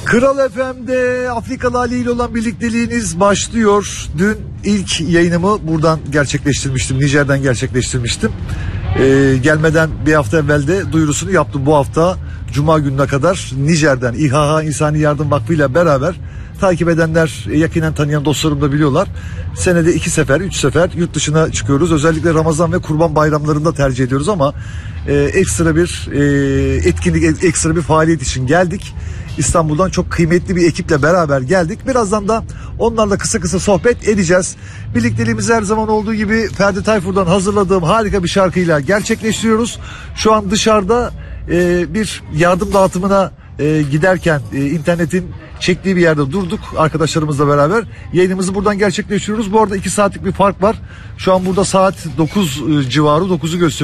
Kral FM'de Afrikalı Ali ile olan birlikteliğiniz başlıyor. Dün ilk yayınımı buradan gerçekleştirmiştim. Nijer'den gerçekleştirmiştim. Gelmeden bir hafta evvel de duyurusunu yaptım. Bu hafta Cuma gününe kadar Nijer'den İHH İnsani Yardım Vakfı ile beraber, takip edenler, yakinen tanıyan dostlarım da biliyorlar, senede 2 sefer 3 sefer yurt dışına çıkıyoruz. Özellikle Ramazan ve Kurban bayramlarında tercih ediyoruz ama ekstra bir etkinlik, ekstra bir faaliyet için geldik. İstanbul'dan çok kıymetli bir ekiple beraber geldik. Birazdan da onlarla kısa kısa sohbet edeceğiz. Birlikteliğimizi her zaman olduğu gibi Ferdi Tayfur'dan hazırladığım harika bir şarkıyla gerçekleştiriyoruz. Şu an dışarıda bir yardım dağıtımına giderken internetin çektiği bir yerde durduk arkadaşlarımızla beraber. Yayınımızı buradan gerçekleştiriyoruz. Bu arada 2 saatlik bir fark var. Şu an burada saat 9 civarı, 9'u gösteriyor.